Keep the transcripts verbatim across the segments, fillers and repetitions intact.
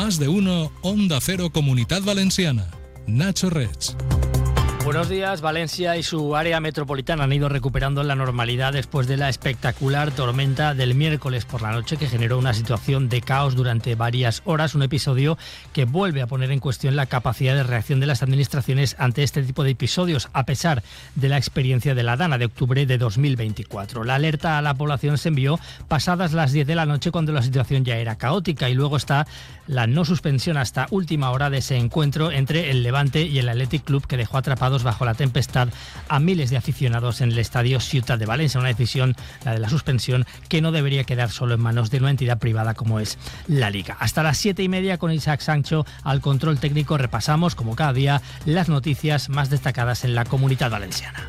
Más de uno, Onda Cero Comunidad Valenciana. Nacho Reig. Buenos días. Valencia y su área metropolitana han ido recuperando la normalidad después de la espectacular tormenta del miércoles por la noche que generó una situación de caos durante varias horas, un episodio que vuelve a poner en cuestión la capacidad de reacción de las administraciones ante este tipo de episodios, a pesar de la experiencia de la Dana de octubre de dos mil veinticuatro. La alerta a la población se envió pasadas las diez de la noche cuando la situación ya era caótica, y luego está la no suspensión hasta última hora de ese encuentro entre el Levante y el Athletic Club, que dejó atrapados bajo la tempestad a miles de aficionados en el estadio Ciutat de Valencia. Una decisión, la de la suspensión, que no debería quedar solo en manos de una entidad privada como es la Liga. Hasta las siete y media, con Isaac Sancho al control técnico, repasamos, como cada día, las noticias más destacadas en la Comunidad Valenciana.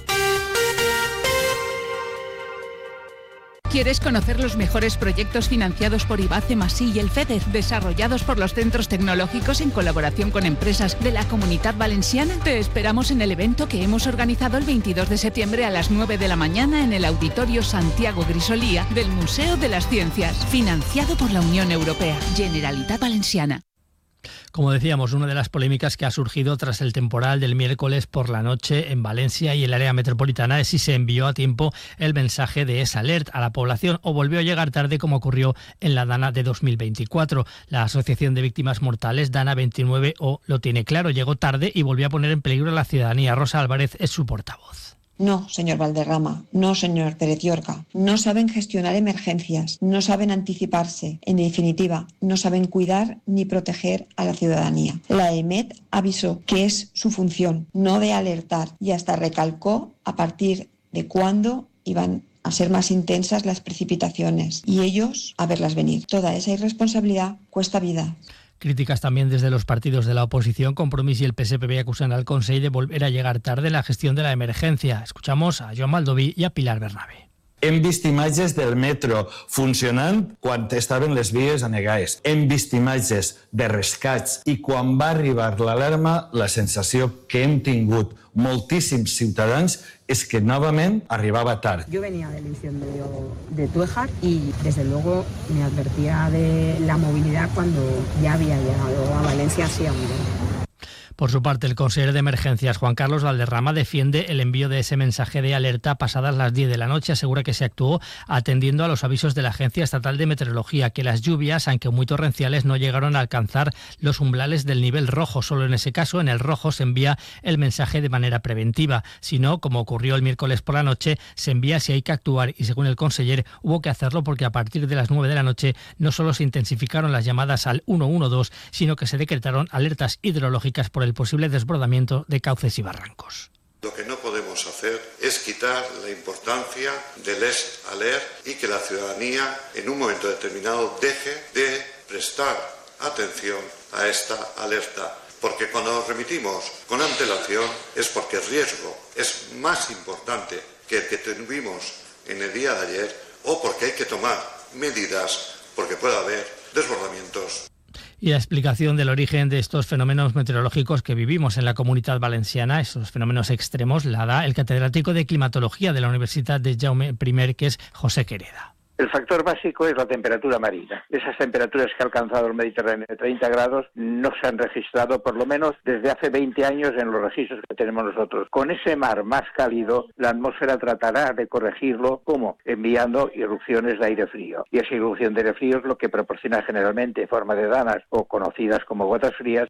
¿Quieres conocer los mejores proyectos financiados por IBACE, Masí y el FEDER, desarrollados por los centros tecnológicos en colaboración con empresas de la Comunidad Valenciana? Te esperamos en el evento que hemos organizado el veintidós de septiembre a las nueve de la mañana en el Auditorio Santiago Grisolía del Museo de las Ciencias, financiado por la Unión Europea, Generalitat Valenciana. Como decíamos, una de las polémicas que ha surgido tras el temporal del miércoles por la noche en Valencia y el área metropolitana es si se envió a tiempo el mensaje de esa alerta a la población o volvió a llegar tarde, como ocurrió en la Dana de dos mil veinticuatro. La Asociación de Víctimas Mortales, Dana veintinueve O, lo tiene claro, llegó tarde y volvió a poner en peligro a la ciudadanía. Rosa Álvarez es su portavoz. No, señor Valderrama, no, señor Pérez Llorca. No saben gestionar emergencias, no saben anticiparse. En definitiva, no saben cuidar ni proteger a la ciudadanía. La E M E T avisó que es su función, no de alertar, y hasta recalcó a partir de cuándo iban a ser más intensas las precipitaciones y ellos a verlas venir. Toda esa irresponsabilidad cuesta vida. Críticas también desde los partidos de la oposición. Compromís y el P S P B acusan al Consell de volver a llegar tarde en la gestión de la emergencia. Escuchamos a Joan Baldoví y a Pilar Bernabé. Hem vist imatges del metro funcionant quan estaven les vies anegades. Hem vist imatges de rescats i quan va arribar l'alarma la sensació que hem tingut moltíssims ciutadans es que novament arribava tard. Yo venía del incendio de Tuejar y desde luego me advertía de la movilidad cuando ya había llegado a Valencia hacía un día. Por su parte, el consejero de Emergencias, Juan Carlos Valderrama, defiende el envío de ese mensaje de alerta pasadas las diez de la noche. Asegura que se actuó atendiendo a los avisos de la Agencia Estatal de Meteorología, que las lluvias, aunque muy torrenciales, no llegaron a alcanzar los umbrales del nivel rojo. Solo en ese caso, en el rojo, se envía el mensaje de manera preventiva. Si no, como ocurrió el miércoles por la noche, se envía si hay que actuar, y según el conseller, hubo que hacerlo porque a partir de las nueve de la noche no solo se intensificaron las llamadas al uno uno dos, sino que se decretaron alertas hidrológicas por el posible desbordamiento de cauces y barrancos. Lo que no podemos hacer es quitar la importancia del est alert y que la ciudadanía en un momento determinado deje de prestar atención a esta alerta, porque cuando nos remitimos con antelación es porque el riesgo es más importante que el que tuvimos en el día de ayer, o porque hay que tomar medidas porque puede haber desbordamientos. Y la explicación del origen de estos fenómenos meteorológicos que vivimos en la Comunidad Valenciana, esos fenómenos extremos, la da el catedrático de Climatología de la Universidad de Jaume I, que es José Quereda. El factor básico es la temperatura marina. Esas temperaturas que ha alcanzado el Mediterráneo de treinta grados no se han registrado, por lo menos desde hace veinte años, en los registros que tenemos nosotros. Con ese mar más cálido, la atmósfera tratará de corregirlo, ¿cómo? Enviando irrupciones de aire frío. Y esa irrupción de aire frío es lo que proporciona generalmente en forma de danas o conocidas como gotas frías.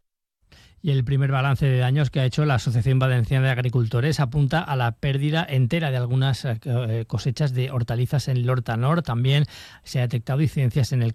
Y el primer balance de daños que ha hecho la Asociación Valenciana de Agricultores apunta a la pérdida entera de algunas cosechas de hortalizas en el Horta Nord. También se ha detectado incidencias en el